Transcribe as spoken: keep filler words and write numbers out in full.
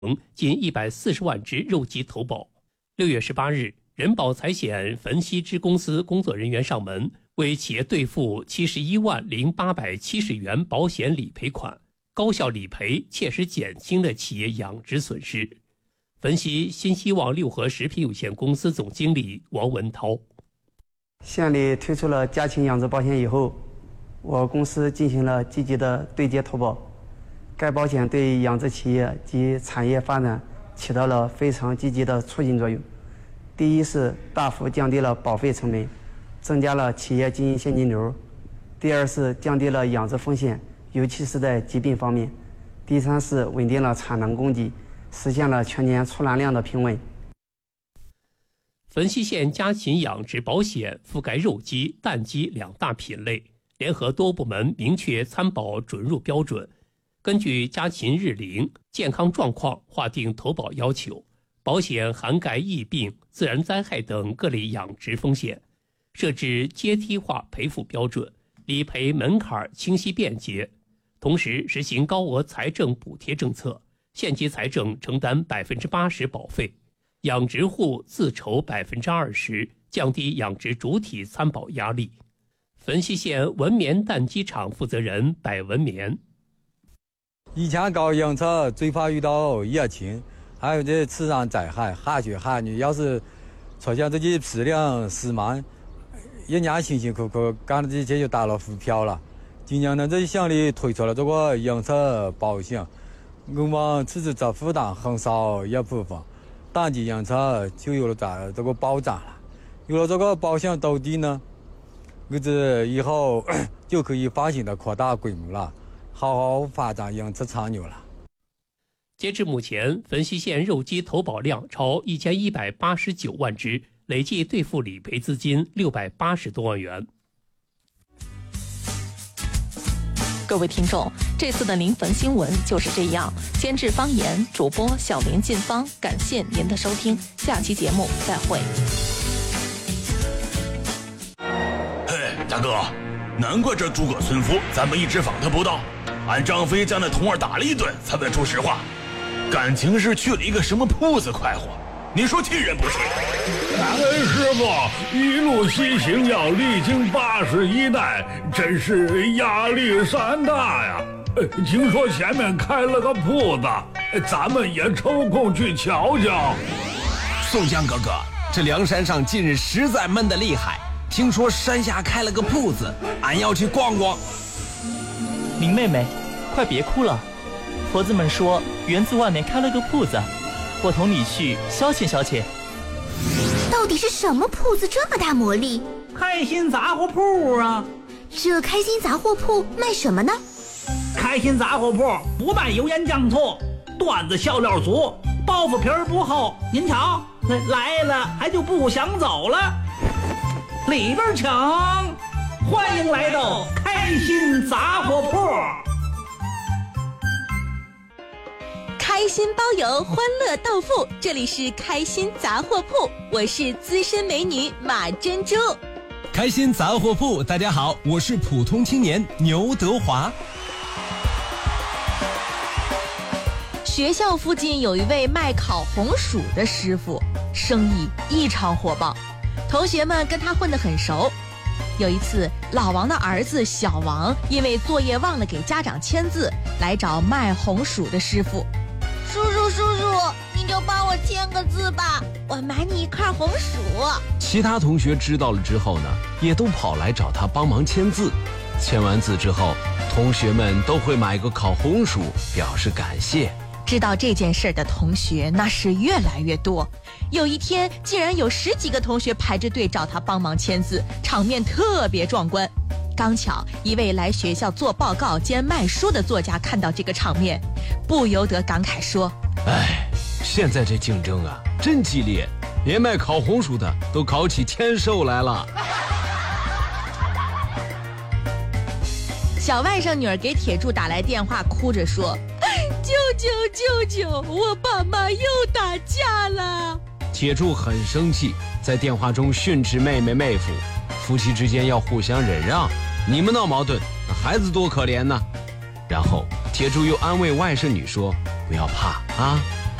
近一百四十万只肉鸡投保。六月十八日，人保财险汾西支公司工作人员上门，为企业兑付七十一万零八百七十元保险理赔款，高效理赔，切实减轻了企业养殖损失。汾西新希望六合食品有限公司总经理王文涛： 县里推出了家禽养殖保险以后，我公司进行了积极的对接投保，该保险对养殖企业及产业发展起到了非常积极的促进作用。第一是大幅降低了保费成本，增加了企业经营现金流；第二是降低了养殖风险，尤其是在疾病方面；第三是稳定了产能供给，实现了全年出栏量的平稳。 汾西县家禽养殖保险覆盖肉鸡、蛋鸡两大品类，联合多部门明确参保准入标准，根据家禽日龄、健康状况划定投保要求。保险涵盖疫病、自然灾害等各类养殖风险，设置阶梯化赔付标准，理赔门槛清晰便捷。同时实行高额财政补贴政策，县级财政承担百分之八十保费，养殖户自筹百分之二十，降低养殖主体参保压力。汾西县文棉蛋鸡场负责人柏文棉： 以前搞养殖最怕遇到疫情，还有这自然灾害，旱雪旱雨，要是出现这些质量失慢，一年辛辛苦苦干的这些就打了浮漂了。今年呢，这县里推出了这个养殖保险，我们自己这负担很少一部分，蛋鸡养殖就有了这这个保障了。有了这个保险兜底呢，我这以后就可以放心的扩大规模了，好好发展养殖产业了。 截至目前，汾西县肉鸡投保量超一千一百八十九万只，累计兑付理赔资金六百八十多万元。 各位听众，这次的临汾新闻就是这样。监制方言，主播小林进芳，感谢您的收听，下期节目再会。 嘿，大哥，难怪这诸葛村夫咱们一直访他不到，俺张飞将那童儿打了一顿才问出实话，感情是去了一个什么铺子快活，你说气人不气？ 感恩师傅，一路西行要历经八十一难，真是压力山大呀。听说前面开了个铺子，咱们也抽空去瞧瞧。 宋江哥哥，这梁山上近日实在闷得厉害，听说山下开了个铺子，俺要去逛逛。 林妹妹，快别哭了，婆子们说园子外面开了个铺子，我同你去消遣消遣。 到底是什么铺子这么大魔力？ 开心杂货铺啊！ 这开心杂货铺卖什么呢？ 开心杂货铺不卖油盐酱醋，段子笑料足，包袱皮儿不厚。您瞧，来了还就不想走了。里边请，欢迎来到开心杂货铺。 开心包邮，欢乐到付，这里是开心杂货铺，我是资深美女马珍珠。 开心杂货铺，大家好，我是普通青年牛德华。 学校附近有一位卖烤红薯的师傅，生意异常火爆，同学们跟他混得很熟。有一次，老王的儿子小王因为作业忘了给家长签字，来找卖红薯的师傅。 叔叔叔叔，你就帮我签个字吧，我买你一块红薯。 其他同学知道了之后呢，也都跑来找他帮忙签字。签完字之后，同学们都会买个烤红薯表示感谢。 知道这件事的同学那是越来越多，有一天竟然有十几个同学排着队找他帮忙签字，场面特别壮观。刚巧一位来学校做报告兼卖书的作家看到这个场面，不由得感慨说： 哎，现在这竞争啊真激烈，连卖烤红薯的都烤起签售来了。 小外甥女儿给铁柱打来电话，哭着说：舅舅舅舅，我爸妈又打架了。 铁柱很生气，在电话中训斥妹妹妹夫，夫妻之间要互相忍让，你们闹矛盾，那孩子多可怜呢。然后铁柱又安慰外甥女说：不要怕啊，